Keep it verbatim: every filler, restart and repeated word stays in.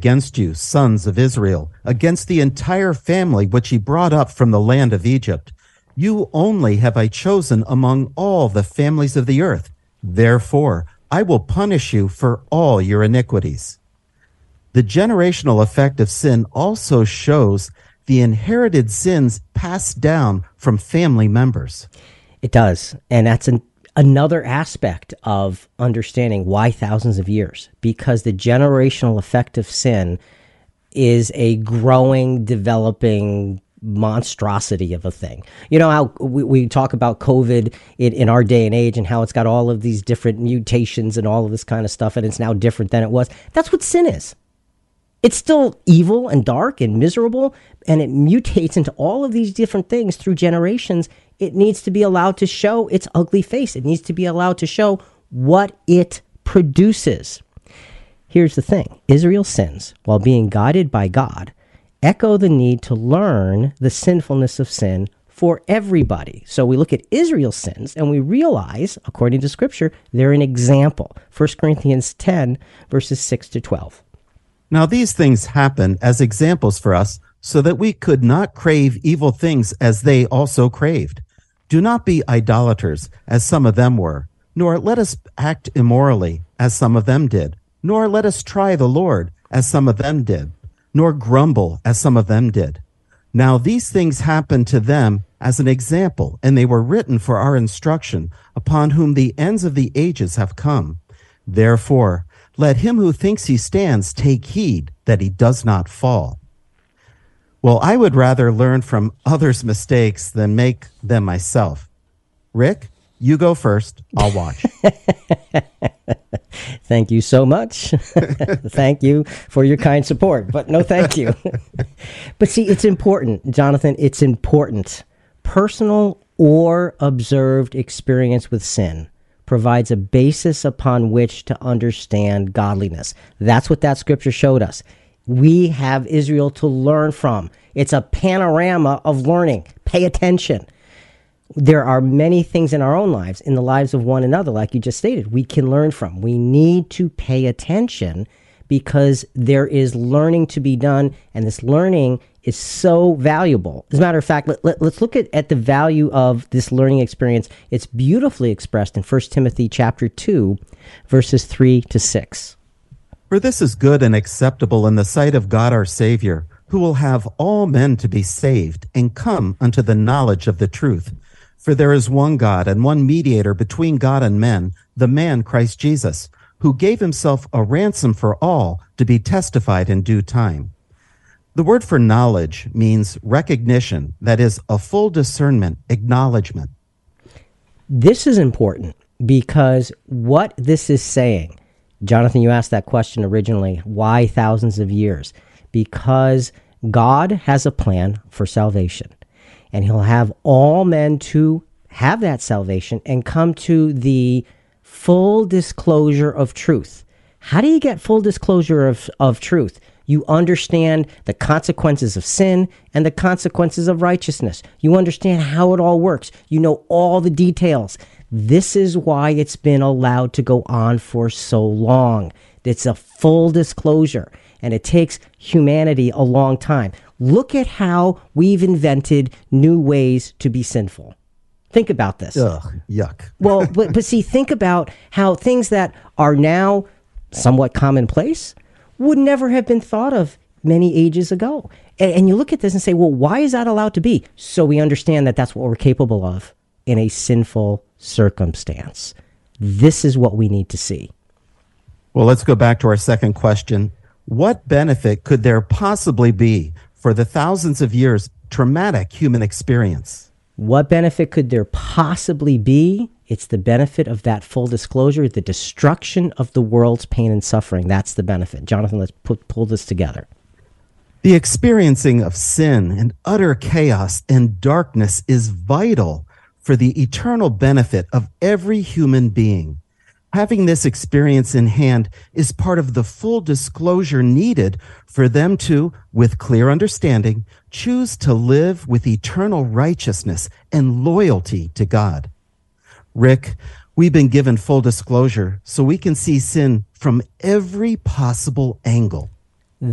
against you, sons of Israel, against the entire family which he brought up from the land of Egypt. You only have I chosen among all the families of the earth. Therefore, I will punish you for all your iniquities. The generational effect of sin also shows the inherited sins passed down from family members. It does, and that's an another aspect of understanding why thousands of years, because the generational effect of sin is a growing, developing monstrosity of a thing. You know how we, we talk about COVID in, in our day and age and how it's got all of these different mutations and all of this kind of stuff, and it's now different than it was. That's what sin is. It's still evil and dark and miserable, and it mutates into all of these different things through generations. It needs to be allowed to show its ugly face. It needs to be allowed to show what it produces. Here's the thing. Israel's sins, while being guided by God, echo the need to learn the sinfulness of sin for everybody. So we look at Israel's sins and we realize, according to Scripture, they're an example. First Corinthians ten, verses six to twelve. Now these things happen as examples for us, so that we could not crave evil things as they also craved. Do not be idolaters, as some of them were, nor let us act immorally, as some of them did, nor let us try the Lord, as some of them did, nor grumble, as some of them did. Now these things happened to them as an example, and they were written for our instruction, upon whom the ends of the ages have come. Therefore, let him who thinks he stands take heed that he does not fall. Well, I would rather learn from others' mistakes than make them myself. Rick, you go first. I'll watch. Thank you so much. Thank you for your kind support, but no thank you. But see, it's important, Jonathan, it's important. Personal or observed experience with sin provides a basis upon which to understand godliness. That's what that scripture showed us. We have Israel to learn from. It's a panorama of learning. Pay attention. There are many things in our own lives, in the lives of one another, like you just stated, we can learn from. We need to pay attention because there is learning to be done, and this learning is so valuable. As a matter of fact, let, let, let's look at, at the value of this learning experience. It's beautifully expressed in First Timothy chapter two, verses three to six. For this is good and acceptable in the sight of God our Savior, who will have all men to be saved and come unto the knowledge of the truth. For there is one God and one mediator between God and men, the man Christ Jesus, who gave himself a ransom for all to be testified in due time. The word for knowledge means recognition, that is, a full discernment, acknowledgement. This is important because what this is saying, Jonathan, you asked that question originally, why thousands of years? Because God has a plan for salvation, and he'll have all men to have that salvation and come to the full disclosure of truth. How do you get full disclosure of, of truth? You understand the consequences of sin and the consequences of righteousness. You understand how it all works. You know all the details. This is why it's been allowed to go on for so long. It's a full disclosure, and it takes humanity a long time. Look at how we've invented new ways to be sinful. Think about this. Ugh, yuck. Well, but, but see, think about how things that are now somewhat commonplace would never have been thought of many ages ago. And, and you look at this and say, well, why is that allowed to be? So we understand that that's what we're capable of in a sinful circumstance. This is what we need to see. Well, let's go back to our second question. What benefit could there possibly be for the thousands of years traumatic human experience? What benefit could there possibly be? It's the benefit of that full disclosure, the destruction of the world's pain and suffering. That's the benefit. Jonathan, let's put, pull this together. The experiencing of sin and utter chaos and darkness is vital for the eternal benefit of every human being. Having this experience in hand is part of the full disclosure needed for them to, with clear understanding, choose to live with eternal righteousness and loyalty to God. Rick, we've been given full disclosure so we can see sin from every possible angle.